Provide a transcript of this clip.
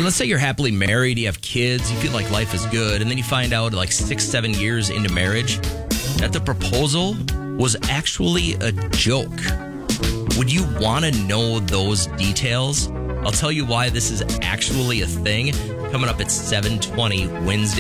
let's say you're happily married, you have kids, you feel like life is good, and then you find out like 6-7 years into marriage that the proposal was actually a joke. Would you want to know those details? I'll tell you why this is actually a thing coming up at 7:20 Wednesday.